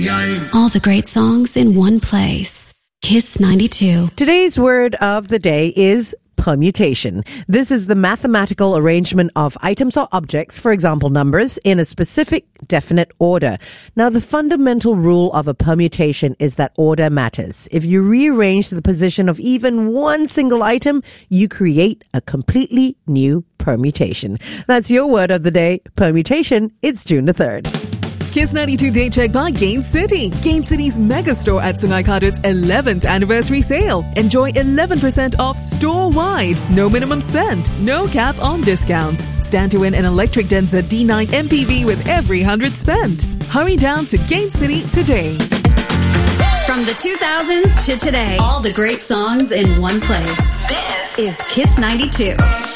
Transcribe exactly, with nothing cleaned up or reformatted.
All the great songs in one place. Kiss ninety-two. Today's word of the day is permutation. This is the mathematical arrangement of items or objects, for example numbers, in a specific definite order. Now, the fundamental rule of a permutation is that order matters. If you rearrange the position of even one single item, you create a completely new permutation. That's your word of the day, permutation. It's June the third. Kiss ninety-two Day Check by Gain City. Gain City's mega store at Sungai Kadut's eleventh anniversary sale. Enjoy eleven percent off store-wide. No minimum spend. No cap on discounts. Stand to win an electric Denza D nine M P V with every one hundred spent. Hurry down to Gain City today. From the two thousands to today, all the great songs in one place. This is Kiss ninety-two.